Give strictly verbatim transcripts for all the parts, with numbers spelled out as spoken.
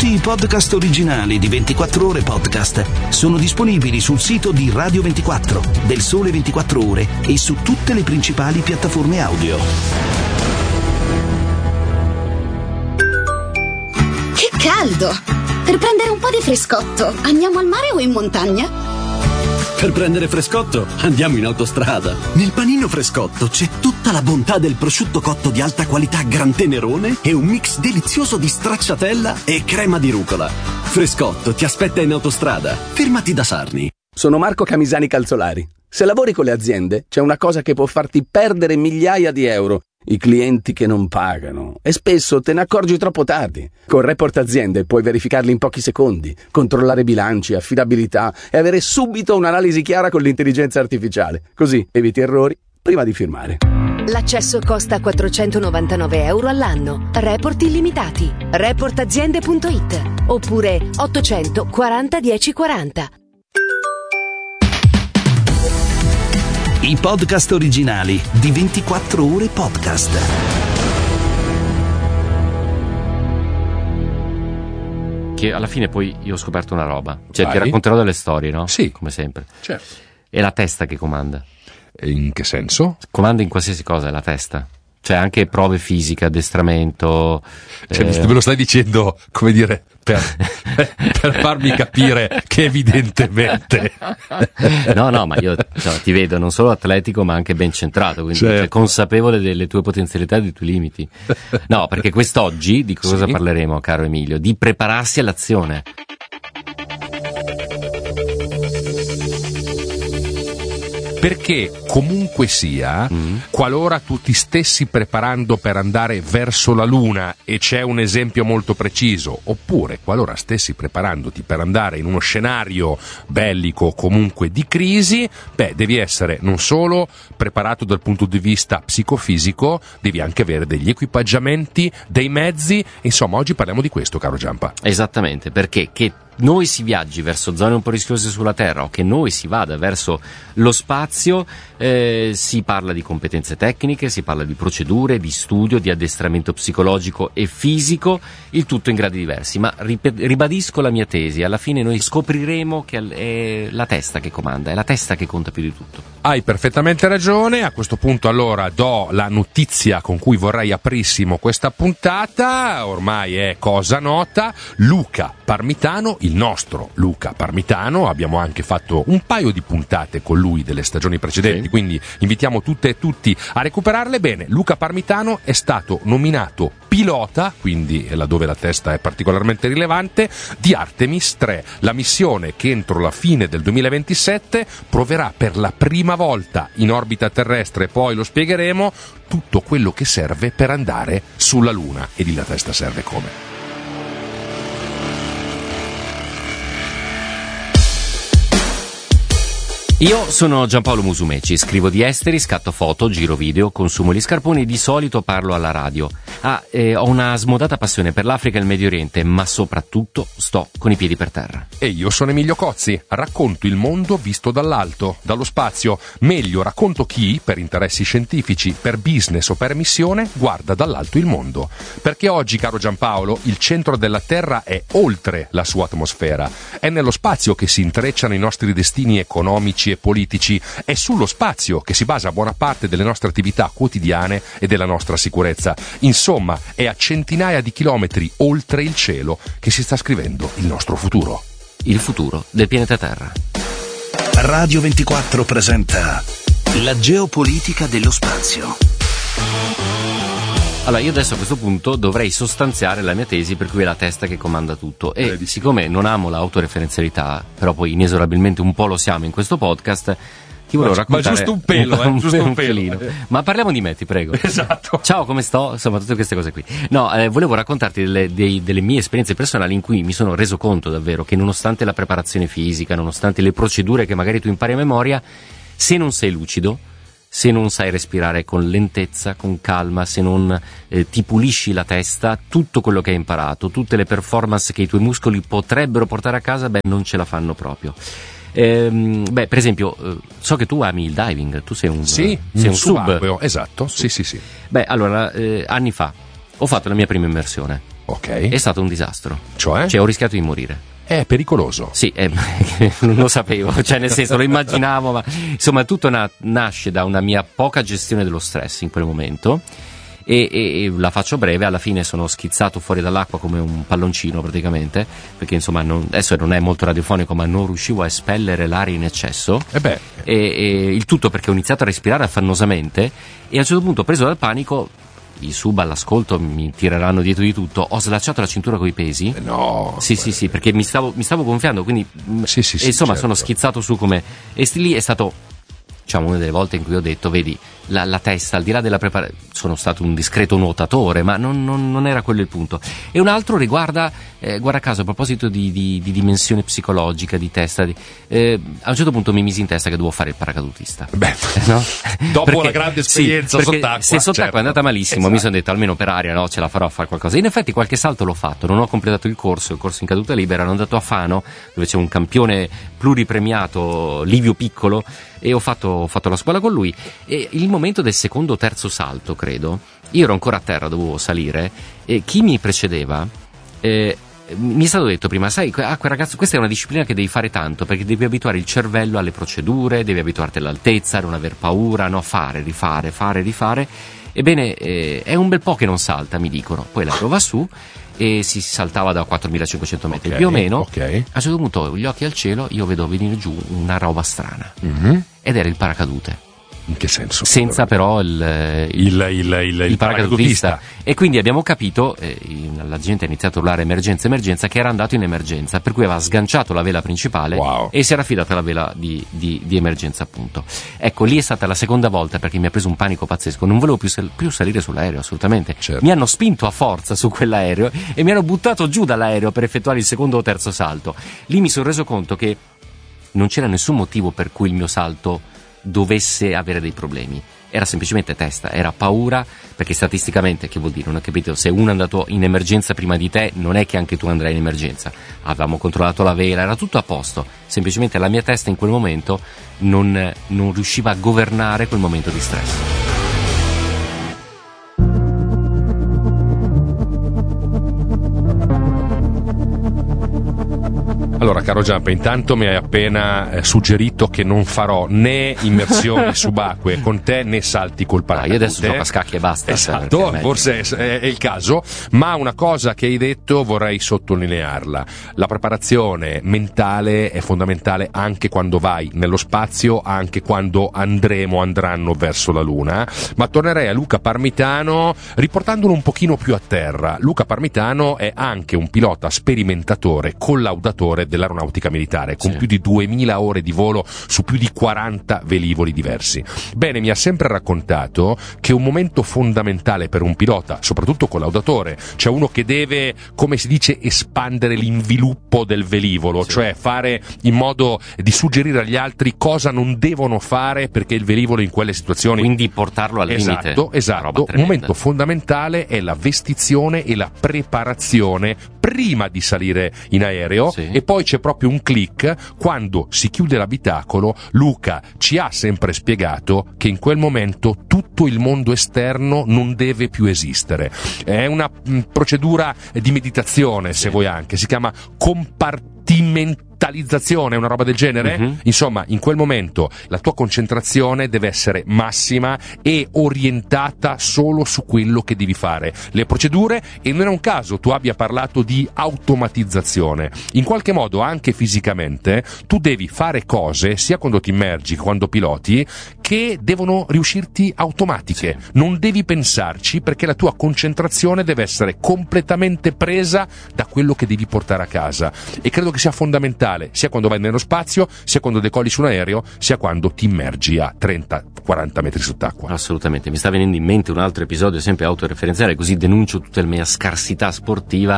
Tutti i podcast originali di ventiquattro Ore Podcast sono disponibili sul sito di Radio ventiquattro, del Sole ventiquattro Ore e su tutte le principali piattaforme audio. Che caldo! Per prendere un po' di frescotto, andiamo al mare o in montagna? Per prendere frescotto, andiamo in autostrada. Nel panino Frescotto c'è tutta la bontà del prosciutto cotto di alta qualità Gran Tenerone e un mix delizioso di stracciatella e crema di rucola. Frescotto ti aspetta in autostrada. Fermati da Sarni. Sono Marco Camisani Calzolari. Se lavori con le aziende, c'è una cosa che può farti perdere migliaia di euro. I clienti che non pagano. E spesso te ne accorgi troppo tardi. Con Report Aziende puoi verificarli in pochi secondi, controllare bilanci, affidabilità e avere subito un'analisi chiara con l'intelligenza artificiale. Così eviti errori prima di firmare. L'accesso costa quattrocentonovantanove euro all'anno. Report illimitati. report aziende punto it oppure ottocento quaranta dieci quaranta. I podcast originali di ventiquattro Ore Podcast. Che alla fine poi io ho scoperto una roba. Cioè, Vai. ti racconterò delle storie, no? Sì. Come sempre. Certo. È la testa che comanda. E in che senso? Comanda in qualsiasi cosa, è la testa. Cioè anche prove fisiche, addestramento. Cioè, eh... me lo stai dicendo, come dire, per, per farmi capire che evidentemente... No, no, ma io cioè, ti vedo non solo atletico ma anche ben centrato, quindi Certo. cioè, consapevole delle tue potenzialità e dei tuoi limiti. No, perché quest'oggi di cosa Sì. parleremo, caro Emilio? Di prepararsi all'azione. Perché comunque sia, Mm. qualora tu ti stessi preparando per andare verso la Luna, e c'è un esempio molto preciso, oppure qualora stessi preparandoti per andare in uno scenario bellico o comunque di crisi, beh, devi essere non solo preparato dal punto di vista psicofisico, devi anche avere degli equipaggiamenti, dei mezzi, insomma oggi parliamo di questo, caro Giampa. Esattamente, perché che noi si viaggi verso zone un po' rischiose sulla Terra o che noi si vada verso lo spazio, eh, si parla di competenze tecniche, si parla di procedure, di studio, di addestramento psicologico e fisico, il tutto in gradi diversi. Ma rip- ribadisco la mia tesi, alla fine noi scopriremo che è la testa che comanda, è la testa che conta più di tutto. Hai perfettamente ragione. A questo punto allora do la notizia con cui vorrei aprissimo questa puntata, ormai è cosa nota. Luca Parmitano, il nostro Luca Parmitano, abbiamo anche fatto un paio di puntate con lui delle stagioni precedenti, Sì. quindi invitiamo tutte e tutti a recuperarle. Bene, Luca Parmitano è stato nominato pilota, quindi è laddove la testa è particolarmente rilevante, di Artemis tre, la missione che entro la fine del duemilaventisette proverà per la prima volta in orbita terrestre, poi lo spiegheremo, tutto quello che serve per andare sulla Luna. E lì la testa serve come? Io sono Giampaolo Musumeci, scrivo di esteri, scatto foto, giro video, consumo gli scarponi, di solito parlo alla radio. Ah, eh, ho una smodata passione per l'Africa e il Medio Oriente, ma soprattutto sto con i piedi per terra. E io sono Emilio Cozzi, racconto il mondo visto dall'alto, dallo spazio. Meglio, racconto chi, per interessi scientifici, per business o per missione, guarda dall'alto il mondo. Perché oggi, caro Giampaolo, il centro della Terra è oltre la sua atmosfera. È nello spazio che si intrecciano i nostri destini economici e politici. È sullo spazio che si basa buona parte delle nostre attività quotidiane e della nostra sicurezza. Insomma, è a centinaia di chilometri oltre il cielo che si sta scrivendo il nostro futuro. Il futuro del pianeta Terra. Radio ventiquattro presenta la geopolitica dello spazio. Allora, io adesso a questo punto dovrei sostanziare la mia tesi per cui è la testa che comanda tutto. E siccome non amo l'autoreferenzialità, però poi inesorabilmente un po' lo siamo in questo podcast, ti volevo Ma- ma raccontare giusto un pelo, eh, un, giusto un un pelo. pelino. Ma parliamo di me, ti prego. Esatto. Ciao, come sto? Insomma, tutte queste cose qui. No, eh, volevo raccontarti delle, dei- delle mie esperienze personali in cui mi sono reso conto davvero che nonostante la preparazione fisica, nonostante le procedure che magari tu impari a memoria, se non sei lucido, se non sai respirare con lentezza, con calma, se non eh, ti pulisci la testa, tutto quello che hai imparato, tutte le performance che i tuoi muscoli potrebbero portare a casa, beh, non ce la fanno proprio. Ehm, beh, per esempio, eh, so che tu ami il diving, tu sei un, Sì, sei un sub. subacqueo, esatto, sì sì sì. Beh, allora, eh, anni fa ho fatto la mia prima immersione. Ok. È stato un disastro. Cioè? Cioè ho rischiato di morire. È pericoloso. Sì, eh, non lo sapevo, cioè nel senso lo immaginavo, ma insomma tutto na- nasce da una mia poca gestione dello stress in quel momento. E, e, e la faccio breve, alla fine sono schizzato fuori dall'acqua come un palloncino praticamente, perché insomma non, adesso non è molto radiofonico, ma non riuscivo a espellere l'aria in eccesso. E beh. E, e il tutto perché ho iniziato a respirare affannosamente e a un certo punto, preso dal panico, i sub all'ascolto mi tireranno dietro di tutto, ho slacciato la cintura coi pesi. No. Sì, sì, sì, perché mi stavo, mi stavo gonfiando, quindi sì, sì, sì, e insomma certo. sono schizzato su come, e sti lì è stato, diciamo, una delle volte in cui ho detto, vedi, la, la testa, al di là della preparazione, sono stato un discreto nuotatore, ma non, non, non era quello il punto. E un altro riguarda, eh, guarda caso, a proposito di, di, di dimensione psicologica, di testa, di, eh, a un certo punto mi misi in testa che dovevo fare il paracadutista. Beh, no? dopo Perché, la grande esperienza sì, sott'acqua. Se sott'acqua certo. è andata malissimo, esatto. mi sono detto almeno per aria, no, ce la farò a fare qualcosa. In effetti qualche salto l'ho fatto, non ho completato il corso, il corso in caduta libera, ero andato a Fano, dove c'è un campione pluripremiato, Livio Piccolo, e ho fatto, ho fatto la scuola con lui. E il momento del secondo o terzo salto, credo, io ero ancora a terra, dovevo salire, e chi mi precedeva eh, mi è stato detto prima, sai, ah, quel ragazzo, questa è una disciplina che devi fare tanto, perché devi abituare il cervello alle procedure, devi abituarti all'altezza, a non aver paura, no, fare, rifare, fare, rifare. Ebbene, eh, è un bel po' che non salta, mi dicono. Poi l'aereo va su e si saltava da quattromilacinquecento metri, okay, più o meno. Okay. A un certo punto, gli occhi al cielo, io vedo venire giù una roba strana, mm-hmm. ed era il paracadute. In che senso? Senza però il, il, il, il, il, il paracadutista. E quindi abbiamo capito, eh, la gente ha iniziato a urlare emergenza, emergenza, che era andato in emergenza, per cui aveva sganciato la vela principale, wow. e si era affidata alla vela di, di, di emergenza, appunto. Ecco, lì è stata la seconda volta, perché mi ha preso un panico pazzesco, non volevo più, sal- più salire sull'aereo, assolutamente. Certo. Mi hanno spinto a forza su quell'aereo e mi hanno buttato giù dall'aereo per effettuare il secondo o terzo salto. Lì mi sono reso conto che non c'era nessun motivo per cui il mio salto dovesse avere dei problemi, era semplicemente testa, era paura, perché statisticamente, che vuol dire, non ho capito, se uno è andato in emergenza prima di te non è che anche tu andrai in emergenza, avevamo controllato la vela, era tutto a posto, semplicemente la mia testa in quel momento non, non riusciva a governare quel momento di stress. Allora, caro Giampa, intanto mi hai appena eh, suggerito che non farò né immersioni subacquee con te né salti col paracadute. Ah, io adesso gioco a scacchi e basta. Esatto, forse è, è il caso, ma una cosa che hai detto vorrei sottolinearla. La preparazione mentale è fondamentale anche quando vai nello spazio, anche quando andremo, andranno verso la Luna. Ma tornerei a Luca Parmitano riportandolo un pochino più a terra. Luca Parmitano è anche un pilota sperimentatore, collaudatore dell'aeronautica militare, con sì. più di duemila ore di volo su più di quaranta velivoli diversi. Bene, mi ha sempre raccontato che un momento fondamentale per un pilota, soprattutto collaudatore, cioè uno che deve, come si dice, espandere l'inviluppo del velivolo, sì. cioè fare in modo di suggerire agli altri cosa non devono fare perché il velivolo in quelle situazioni... Quindi portarlo al esatto, limite. Esatto, un momento fondamentale è la vestizione e la preparazione prima di salire in aereo, sì. e poi c'è proprio un click quando si chiude l'abitacolo. Luca ci ha sempre spiegato che in quel momento tutto il mondo esterno non deve più esistere. È una mh, procedura di meditazione, se vuoi anche, si chiama compartimentalizzazione, una roba del genere. Uh-huh. Insomma, in quel momento la tua concentrazione deve essere massima e orientata solo su quello che devi fare, le procedure, e non è un caso tu abbia parlato di automatizzazione. In qualche modo anche fisicamente tu devi fare cose, sia quando ti immergi che quando piloti, che devono riuscirti automatiche. Sì. Non devi pensarci, perché la tua concentrazione deve essere completamente presa da quello che devi portare a casa, e credo che sia fondamentale sia quando vai nello spazio, sia quando decolli su un aereo, sia quando ti immergi a trenta quaranta metri sott'acqua. Assolutamente, mi sta venendo in mente un altro episodio sempre autoreferenziale, così denuncio tutta la mia scarsità sportiva.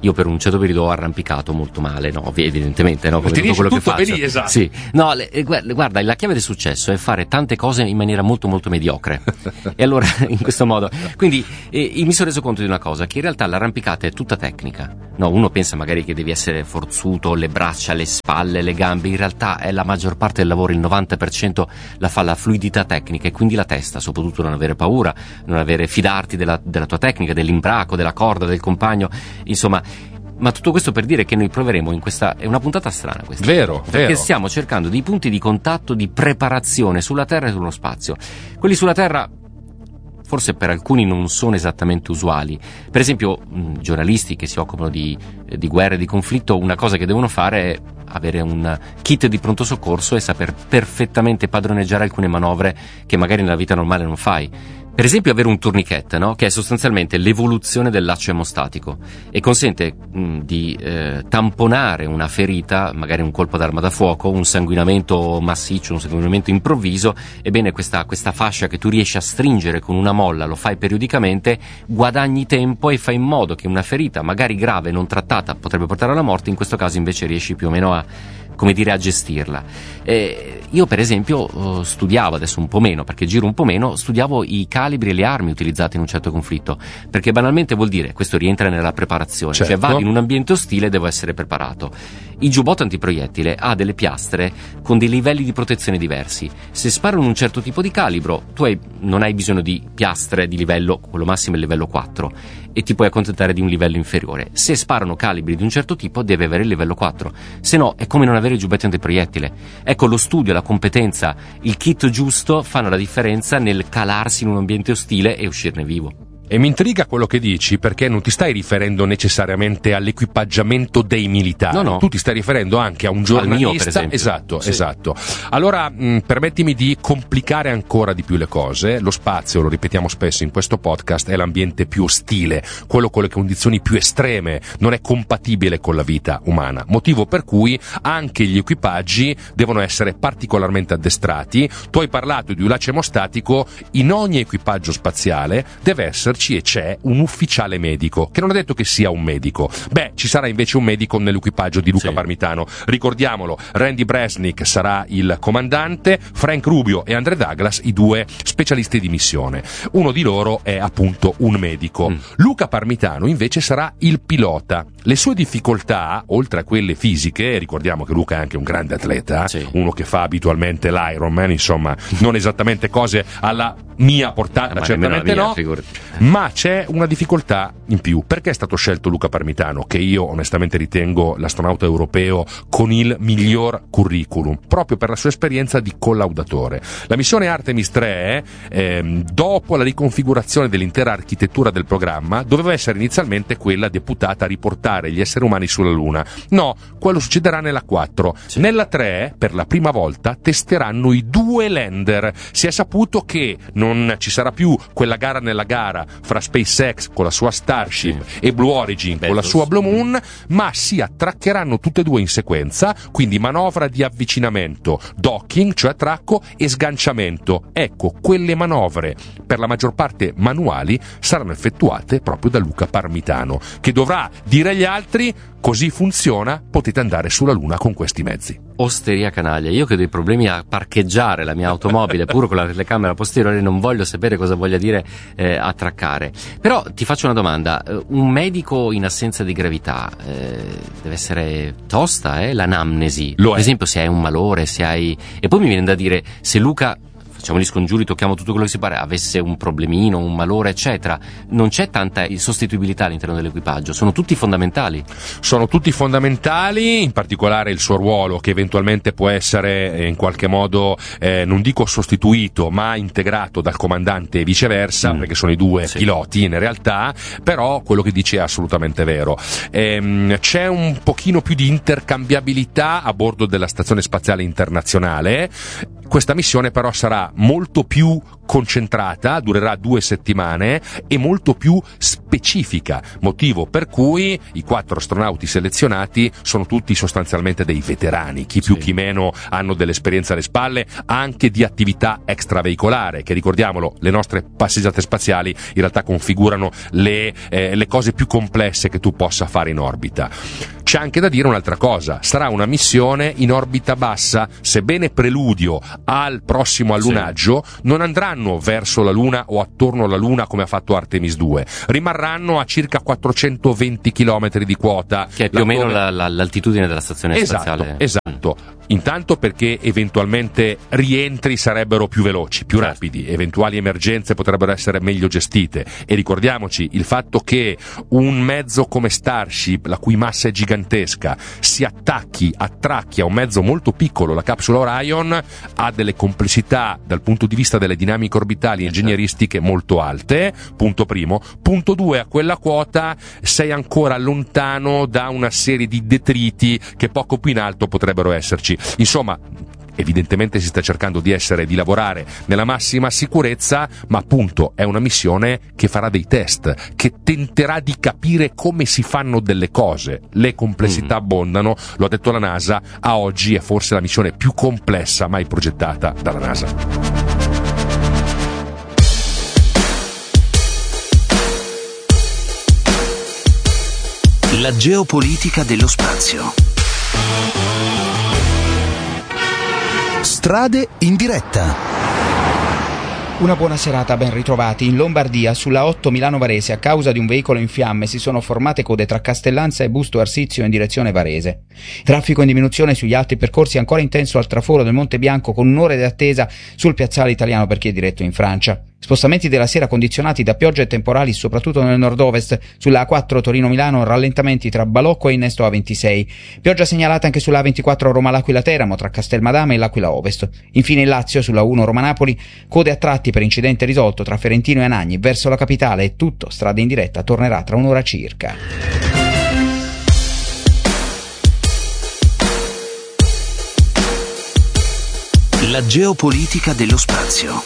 io per un certo periodo ho arrampicato molto male, no, evidentemente, no, come ti tutto quello tutto che faccio. Lì, esatto. Sì. No, le, guarda, la chiave del successo è fare tante cose in maniera molto molto mediocre. E allora in questo modo, quindi eh, mi sono reso conto di una cosa, che in realtà l'arrampicata è tutta tecnica. No, uno pensa magari che devi essere forzuto, le braccia, le spalle, le gambe, in realtà è la maggior parte del lavoro, il novanta per cento la fa la fluidità tecnica e quindi la testa, soprattutto non avere paura, non avere fidarti della, della tua tecnica, dell'imbraco, della corda, del compagno, insomma. Ma tutto questo per dire che noi proveremo in questa, è una puntata strana questa. Vero, perché vero. stiamo cercando dei punti di contatto, di preparazione sulla Terra e sullo spazio. Quelli sulla Terra forse per alcuni non sono esattamente usuali. Per esempio, mh, giornalisti che si occupano di, eh, di guerra e di conflitto, una cosa che devono fare è avere un kit di pronto soccorso e saper perfettamente padroneggiare alcune manovre che magari nella vita normale non fai. Per esempio avere un tourniquet, no? Che è sostanzialmente l'evoluzione del laccio emostatico e consente mh, di eh, tamponare una ferita, magari un colpo d'arma da fuoco, un sanguinamento massiccio, un sanguinamento improvviso. Ebbene questa, questa fascia che tu riesci a stringere con una molla, lo fai periodicamente, guadagni tempo e fai in modo che una ferita magari grave, non trattata, potrebbe portare alla morte, in questo caso invece riesci più o meno a, come dire, a gestirla. Eh, io per esempio uh, studiavo, adesso un po' meno perché giro un po' meno, studiavo i calibri e le armi utilizzate in un certo conflitto, perché banalmente vuol dire, questo rientra nella preparazione, certo. Cioè vado in un ambiente ostile e devo essere preparato. Il giubbotto antiproiettile ha delle piastre con dei livelli di protezione diversi. Se sparano un certo tipo di calibro, tu hai, non hai bisogno di piastre di livello, quello massimo è il livello quattro, e ti puoi accontentare di un livello inferiore. Se sparano calibri di un certo tipo, deve avere il livello quattro, se no è come non avere il giubbetto antiproiettile. Ecco, lo studio, la competenza, il kit giusto fanno la differenza nel calarsi in un ambiente ostile e uscirne vivo. E mi intriga quello che dici, perché non ti stai riferendo necessariamente all'equipaggiamento dei militari. No, no. Tu ti stai riferendo anche a un giornalista. Al mio, per esempio. Esatto, sì. esatto. Allora, mh, permettimi di complicare ancora di più le cose. Lo spazio, lo ripetiamo spesso in questo podcast, è l'ambiente più ostile, quello con le condizioni più estreme, non è compatibile con la vita umana. Motivo per cui anche gli equipaggi devono essere particolarmente addestrati. Tu hai parlato di un laccio emostatico, in ogni equipaggio spaziale deve esserci e c'è un ufficiale medico, che non è detto che sia un medico. Beh, ci sarà invece un medico nell'equipaggio di Luca sì. Parmitano. Ricordiamolo, Randy Bresnik sarà il comandante, Frank Rubio e Andre Douglas i due specialisti di missione. Uno di loro è appunto un medico. Mm. Luca Parmitano invece sarà il pilota. Le sue difficoltà, oltre a quelle fisiche, ricordiamo che Luca è anche un grande atleta, sì. uno che fa abitualmente l'Ironman, insomma, non esattamente cose alla mia portata, ma certamente mia, no, figurati. Ma c'è una difficoltà in più. Perché è stato scelto Luca Parmitano, che io onestamente ritengo l'astronauta europeo con il miglior curriculum, proprio per la sua esperienza di collaudatore. La missione Artemis tre, ehm, dopo la riconfigurazione dell'intera architettura del programma, doveva essere inizialmente quella deputata a riportare gli esseri umani sulla Luna. No, quello succederà nella quattro. Sì. Nella tre, per la prima volta, testeranno i due lander. Si è saputo che non ci sarà più quella gara nella gara fra SpaceX con la sua Starship sì. e Blue Origin Bello. con la sua Blue Moon, ma si attraccheranno tutte e due in sequenza, quindi manovra di avvicinamento, docking, cioè attracco, e sganciamento. Ecco, quelle manovre, per la maggior parte manuali, saranno effettuate proprio da Luca Parmitano, che dovrà dire agli altri: così funziona, potete andare sulla Luna con questi mezzi. Osteria canaglia, io che ho dei problemi a parcheggiare la mia automobile pure con la telecamera posteriore, non voglio sapere cosa voglia dire eh, attraccare. Però ti faccio una domanda, un medico in assenza di gravità eh, deve essere tosta, eh, l'anamnesi, Lo per è. esempio se hai un malore, se hai... e poi mi viene da dire, se Luca, facciamo gli scongiuri, tocchiamo tutto quello che si pare, avesse un problemino, un malore eccetera, non c'è tanta sostituibilità all'interno dell'equipaggio, sono tutti fondamentali. Sono tutti fondamentali, in particolare il suo ruolo, che eventualmente può essere in qualche modo, eh, non dico sostituito, ma integrato dal comandante e viceversa, mm. perché sono i due sì. piloti in realtà, però quello che dice è assolutamente vero. Ehm, c'è un pochino più di intercambiabilità a bordo della Stazione Spaziale Internazionale. Questa missione però sarà molto più concentrata, durerà due settimane e molto più specifica, motivo per cui i quattro astronauti selezionati sono tutti sostanzialmente dei veterani, chi più sì. chi meno hanno dell'esperienza alle spalle anche di attività extraveicolare, che ricordiamolo, le nostre passeggiate spaziali in realtà configurano le, eh, le cose più complesse che tu possa fare in orbita. C'è anche da dire un'altra cosa, sarà una missione in orbita bassa, sebbene preludio al prossimo allunaggio, sì. non andranno verso la Luna o attorno alla Luna come ha fatto Artemis due, rimarranno a circa quattrocentoventi chilometri di quota, che è più o meno la, la, l'altitudine della stazione esatto, spaziale. Esatto, intanto perché eventualmente rientri sarebbero più veloci, più certo. rapidi, eventuali emergenze potrebbero essere meglio gestite, e ricordiamoci il fatto che un mezzo come Starship, la cui massa è gigantesca, si attacchi, attracchi a un mezzo molto piccolo, la capsula Orion, ha delle complessità dal punto di vista delle dinamiche orbitali e ingegneristiche molto alte, punto primo. Punto due, a quella quota sei ancora lontano da una serie di detriti che poco più in alto potrebbero esserci. Insomma, evidentemente si sta cercando di essere, di lavorare nella massima sicurezza, ma appunto è una missione che farà dei test, che tenterà di capire come si fanno delle cose. Le complessità mm. abbondano, lo ha detto la NASA, a oggi è forse la missione più complessa mai progettata dalla NASA. La geopolitica dello spazio. Strade in diretta. Una buona serata, ben ritrovati. In Lombardia, sulla otto Milano-Varese, a causa di un veicolo in fiamme, si sono formate code tra Castellanza e Busto Arsizio in direzione Varese. Traffico in diminuzione sugli altri percorsi, ancora intenso al traforo del Monte Bianco, con un'ora di attesa sul piazzale italiano per chi è diretto in Francia. Spostamenti della sera condizionati da piogge e temporali soprattutto nel nord-ovest. Sulla A quattro Torino-Milano rallentamenti tra Balocco e Innesto A ventisei. Pioggia segnalata anche sulla A ventiquattro Roma-L'Aquila-Teramo tra Castelmadama e l'Aquila Ovest. Infine in Lazio sulla uno Roma-Napoli code a tratti per incidente risolto tra Ferentino e Anagni verso la capitale. E tutto, strada in diretta, tornerà tra un'ora circa. La geopolitica dello spazio.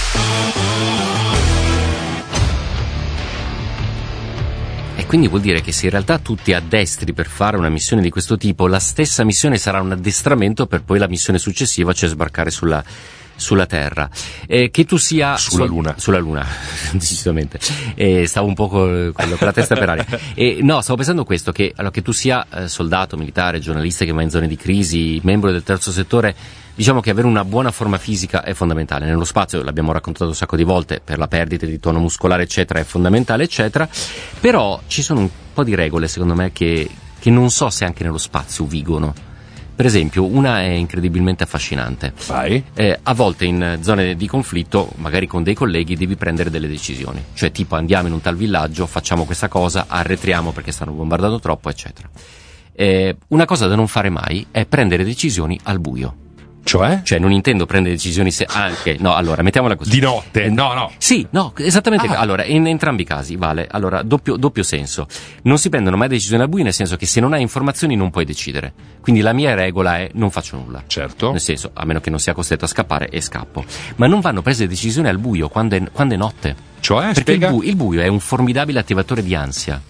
E quindi vuol dire che se in realtà tutti addestri per fare una missione di questo tipo, la stessa missione sarà un addestramento per poi la missione successiva, cioè sbarcare sulla, sulla Terra. Eh, che tu sia sulla su, Luna, sulla Luna, decisamente. Eh, stavo un po' con, con la testa per aria. Eh, no, stavo pensando questo: che, allora, che tu sia eh, soldato, militare, giornalista che va in zone di crisi, membro del terzo settore. Diciamo che avere una buona forma fisica è fondamentale. Nello spazio, l'abbiamo raccontato un sacco di volte, per la perdita di tono muscolare eccetera è fondamentale eccetera, però ci sono un po' di regole secondo me che, che non so se anche nello spazio vigono. Per esempio, una è incredibilmente affascinante. Vai. Eh, a volte in zone di conflitto, magari con dei colleghi, devi prendere delle decisioni, cioè tipo andiamo in un tal villaggio, facciamo questa cosa, arretriamo perché stanno bombardando troppo eccetera. Eh, una cosa da non fare mai è prendere decisioni al buio. Cioè? Cioè non intendo prendere decisioni se anche no, allora mettiamola così. Di notte? No, no. Sì, no, esattamente. Ah. Allora, in entrambi i casi vale. Allora, doppio, doppio senso. Non si prendono mai decisioni al buio, nel senso che se non hai informazioni non puoi decidere. Quindi la mia regola è non faccio nulla. Certo. Nel senso, a meno che non sia costretto a scappare e scappo. Ma non vanno prese decisioni al buio quando è, quando è notte. Cioè? Perché il, Spiega? bu- il buio è un formidabile attivatore di ansia.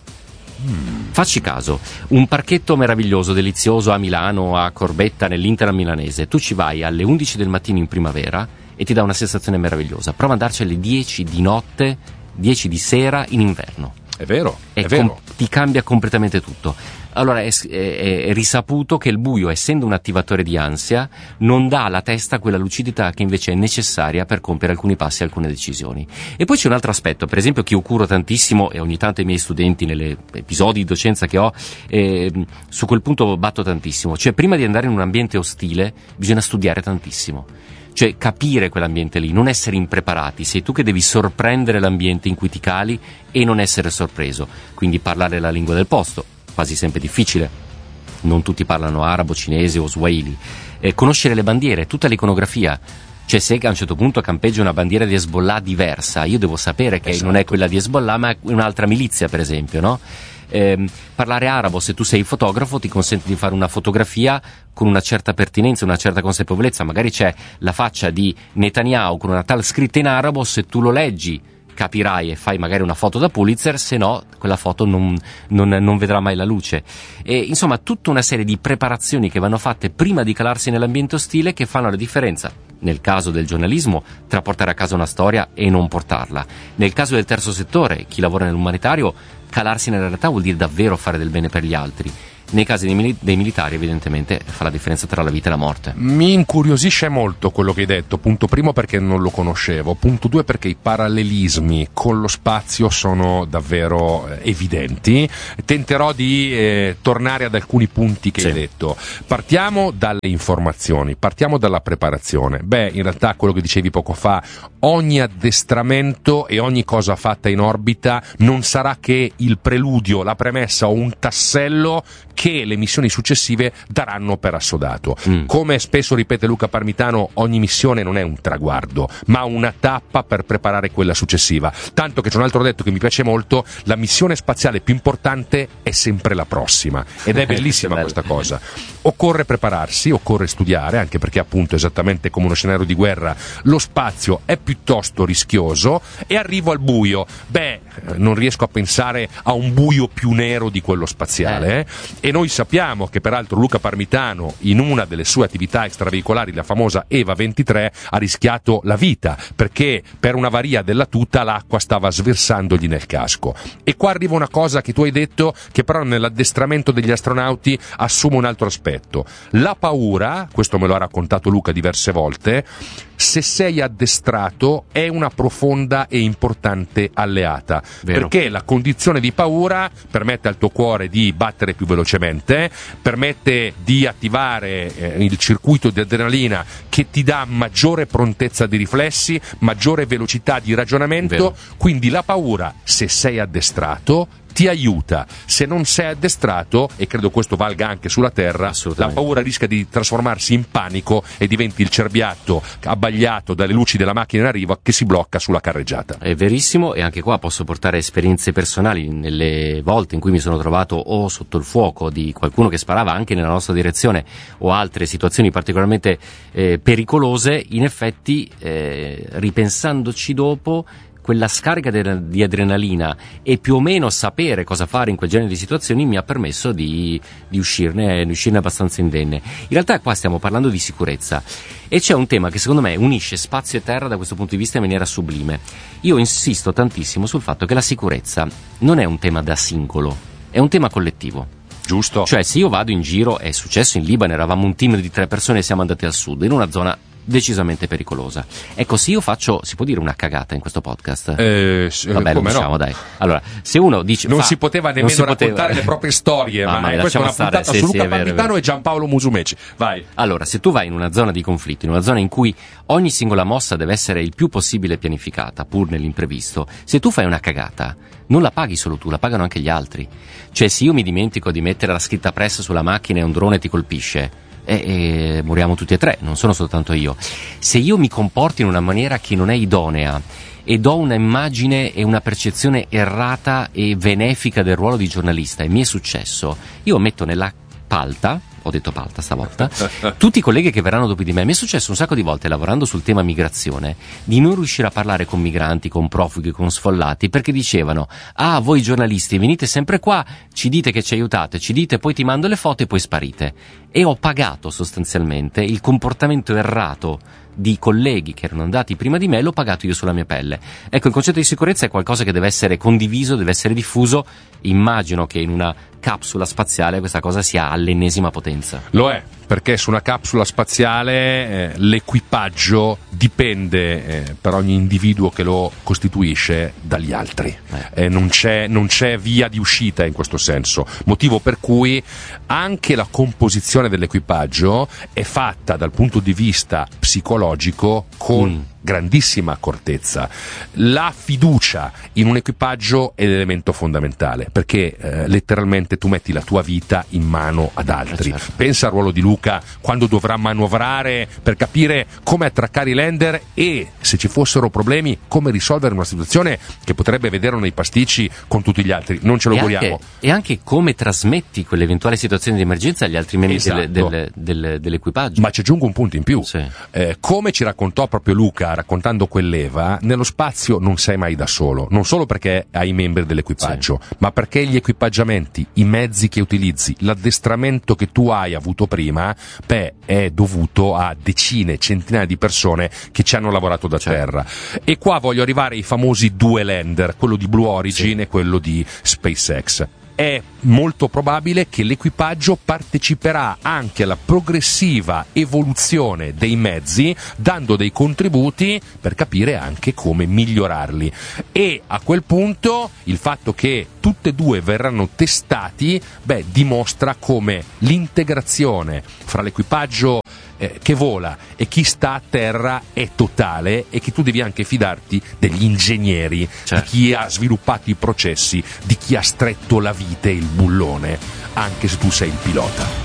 Facci caso, un parchetto meraviglioso, delizioso a Milano, a Corbetta, nell'Inter milanese, tu ci vai alle undici del mattino in primavera e ti dà una sensazione meravigliosa. Prova ad andarci alle dieci di notte, dieci di sera in inverno. È vero, è è vero. Com- ti cambia completamente tutto. Allora è, è, è risaputo che il buio, essendo un attivatore di ansia, non dà alla testa quella lucidità che invece è necessaria per compiere alcuni passi e alcune decisioni. E poi c'è un altro aspetto, per esempio, che io curo tantissimo e ogni tanto i miei studenti nelle episodi di docenza che ho, eh, su quel punto batto tantissimo. Cioè prima di andare in un ambiente ostile bisogna studiare tantissimo. Cioè capire quell'ambiente lì, non essere impreparati, sei tu che devi sorprendere l'ambiente in cui ti cali e non essere sorpreso, quindi parlare la lingua del posto, quasi sempre difficile, non tutti parlano arabo, cinese o swahili, eh, conoscere le bandiere, tutta l'iconografia, Cioè, se a un certo punto campeggia una bandiera di Hezbollah diversa, io devo sapere che esatto. non è quella di Hezbollah, ma è un'altra milizia, per esempio, no? Eh, parlare arabo, se tu sei fotografo, ti consente di fare una fotografia con una certa pertinenza, una certa consapevolezza. Magari c'è la faccia di Netanyahu con una tal scritta in arabo, se tu lo leggi capirai e fai magari una foto da Pulitzer, se no quella foto non, non, non vedrà mai la luce. E insomma, tutta una serie di preparazioni che vanno fatte prima di calarsi nell'ambiente ostile, che fanno la differenza, nel caso del giornalismo, tra portare a casa una storia e non portarla. Nel caso del terzo settore, chi lavora nell'umanitario, calarsi nella realtà vuol dire davvero fare del bene per gli altri. Nei casi dei, mili- dei militari, evidentemente, fa la differenza tra la vita e la morte. Mi incuriosisce molto quello che hai detto, punto primo perché non lo conoscevo, punto due perché i parallelismi con lo spazio sono davvero eh, evidenti. Tenterò di eh, tornare ad alcuni punti che sì. hai detto. Partiamo dalle informazioni, partiamo dalla preparazione. Beh, in realtà quello che dicevi poco fa, ogni addestramento e ogni cosa fatta in orbita non sarà che il preludio, la premessa o un tassello che le missioni successive daranno per assodato. Mm. Come spesso ripete Luca Parmitano, ogni missione non è un traguardo, ma una tappa per preparare quella successiva. Tanto che c'è un altro detto che mi piace molto: la missione spaziale più importante è sempre la prossima. Ed è bellissima questa cosa. Occorre prepararsi, occorre studiare, anche perché appunto, esattamente come uno scenario di guerra, lo spazio è piuttosto rischioso. E arrivo al buio. Beh, non riesco a pensare a un buio più nero di quello spaziale, eh? E noi sappiamo che peraltro Luca Parmitano, in una delle sue attività extraveicolari, la famosa Eva ventitré, ha rischiato la vita perché per una avaria della tuta l'acqua stava sversandogli nel casco. E qua arriva una cosa che tu hai detto, che però nell'addestramento degli astronauti assume un altro aspetto. La paura, questo me lo ha raccontato Luca diverse volte, se sei addestrato è una profonda e importante alleata. Vero. Perché la condizione di paura permette al tuo cuore di battere più velocemente, permette di attivare eh, il circuito di adrenalina che ti dà maggiore prontezza di riflessi, maggiore velocità di ragionamento. Vero. Quindi la paura, se sei addestrato, ti aiuta. Se non sei addestrato, e credo questo valga anche sulla Terra, la paura rischia di trasformarsi in panico e diventi il cerbiatto abbagliato dalle luci della macchina in arrivo che si blocca sulla carreggiata. È verissimo, e anche qua posso portare esperienze personali. Nelle volte in cui mi sono trovato o sotto il fuoco di qualcuno che sparava anche nella nostra direzione, o altre situazioni particolarmente eh, pericolose, in effetti eh, ripensandoci dopo, quella scarica de- di adrenalina e più o meno sapere cosa fare in quel genere di situazioni mi ha permesso di, di uscirne, di uscirne abbastanza indenne. In realtà qua stiamo parlando di sicurezza e c'è un tema che secondo me unisce spazio e terra da questo punto di vista in maniera sublime. Io insisto tantissimo sul fatto che la sicurezza non è un tema da singolo, è un tema collettivo. Giusto. Cioè, se io vado in giro, è successo in Libano, eravamo un team di tre persone e siamo andati al sud, in una zona decisamente pericolosa. Ecco, se io faccio, si può dire una cagata in questo podcast? Eh, Vabbè, lo diciamo, no? Dai. Allora, se uno dice non fa, si poteva nemmeno si raccontare poteva. le proprie storie, ah, ma, ma questa è una stare. puntata sì, su sì, Luca è vero, Parmitano e Giampaolo Musumeci. Vai. Allora, se tu vai in una zona di conflitto, in una zona in cui ogni singola mossa deve essere il più possibile pianificata, pur nell'imprevisto, se tu fai una cagata, non la paghi solo tu, la pagano anche gli altri. Cioè, se io mi dimentico di mettere la scritta press sulla macchina e un drone ti colpisce, E, e moriamo tutti e tre, non sono soltanto io. Se io mi comporto in una maniera che non è idonea e do una immagine e una percezione errata e benefica del ruolo di giornalista, e mi è successo, io metto nella palta, ho detto palta stavolta, tutti i colleghi che verranno dopo di me. Mi è successo un sacco di volte, lavorando sul tema migrazione, di non riuscire a parlare con migranti, con profughi, con sfollati, perché dicevano: ah, voi giornalisti venite sempre qua, ci dite che ci aiutate, ci dite, poi ti mando le foto e poi sparite. E ho pagato sostanzialmente il comportamento errato di colleghi che erano andati prima di me, l'ho pagato io sulla mia pelle. Ecco, il concetto di sicurezza è qualcosa che deve essere condiviso, deve essere diffuso. Immagino che in una capsula spaziale questa cosa sia all'ennesima potenza. Lo è, perché su una capsula spaziale eh, l'equipaggio dipende eh, per ogni individuo che lo costituisce dagli altri. Eh. Eh, non c'è, non c'è via di uscita in questo senso, motivo per cui anche la composizione dell'equipaggio è fatta dal punto di vista psicologico con mm. grandissima accortezza. La fiducia in un equipaggio è l'elemento fondamentale, perché eh, letteralmente tu metti la tua vita in mano ad altri. Eh certo. Pensa al ruolo di Luca quando dovrà manovrare per capire come attraccare i lander e, se ci fossero problemi, come risolvere una situazione che potrebbe vederlo nei pasticci con tutti gli altri. Non ce lo e auguriamo. Anche, e anche come trasmetti quell'eventuale situazione di emergenza agli altri membri Esatto. del, del, del, dell'equipaggio. Ma ci aggiungo un punto in più. Sì. Eh, come ci raccontò proprio Luca, raccontando quell'Eva, nello spazio non sei mai da solo, non solo perché hai i membri dell'equipaggio, sì. ma perché gli equipaggiamenti, i mezzi che utilizzi, l'addestramento che tu hai avuto prima, beh, è dovuto a decine, centinaia di persone che ci hanno lavorato da certo. terra. E qua voglio arrivare ai famosi due lander, quello di Blue Origin sì. e quello di SpaceX. È molto probabile che l'equipaggio parteciperà anche alla progressiva evoluzione dei mezzi, dando dei contributi per capire anche come migliorarli. E a quel punto il fatto che tutte e due verranno testati, beh, dimostra come l'integrazione fra l'equipaggio eh, che vola e chi sta a terra è totale, e che tu devi anche fidarti degli ingegneri, certo. di chi ha sviluppato i processi, di chi ha stretto la vite e il bullone, anche se tu sei il pilota.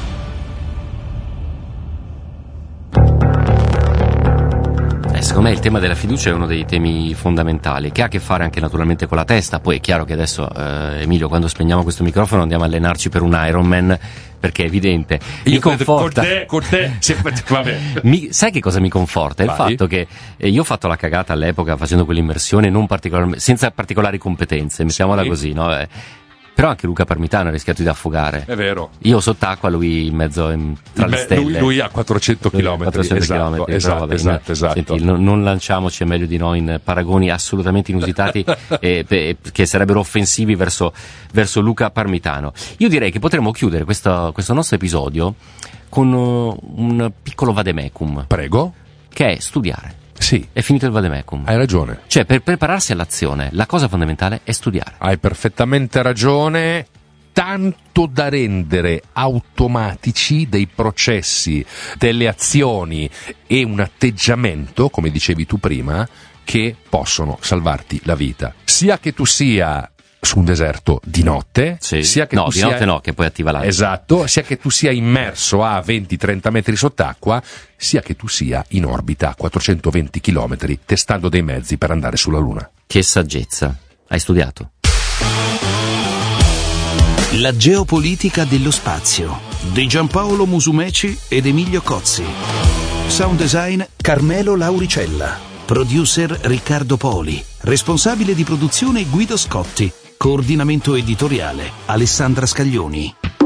Eh, secondo me il tema della fiducia è uno dei temi fondamentali, che ha a che fare anche naturalmente con la testa. Poi è chiaro che adesso, eh, Emilio, quando spegniamo questo microfono andiamo a allenarci per un Ironman, perché è evidente. Mi io conforta. Con te, con te, se, vabbè. Mi, sai che cosa mi conforta? Il Vai. fatto che eh, io ho fatto la cagata all'epoca facendo quell'immersione non particolarmente, senza particolari competenze, mettiamola sì. così, no? Eh, Però anche Luca Parmitano ha rischiato di affogare. È vero. Io sott'acqua, lui in mezzo in, tra Beh, le stelle. Lui, lui a quattrocento chilometri. quattrocento Esatto, chilometri, esatto, però, vabbè, esatto, esatto. Senti, non, non lanciamoci, è meglio di no, in paragoni assolutamente inusitati e, e, che sarebbero offensivi verso, verso Luca Parmitano. Io direi che potremmo chiudere questo, questo nostro episodio con uh, un piccolo vademecum. Prego. Che è studiare. Sì. È finito il vademecum. Hai ragione. Cioè, per prepararsi all'azione, la cosa fondamentale è studiare. Hai perfettamente ragione. Tanto da rendere automatici dei processi, delle azioni e un atteggiamento, come dicevi tu prima, che possono salvarti la vita. Sia che tu sia su un deserto di notte, sì. sia che no, tu di sia... notte no, che poi attiva l'aria. Esatto, sia che tu sia immerso a venti trenta metri sott'acqua, sia che tu sia in orbita a quattrocentoventi chilometri testando dei mezzi per andare sulla Luna. Che saggezza. Hai studiato? La geopolitica dello spazio di Giampaolo Musumeci ed Emilio Cozzi. Sound design Carmelo Lauricella. Producer Riccardo Poli. Responsabile di produzione Guido Scotti. Coordinamento editoriale Alessandra Scaglioni.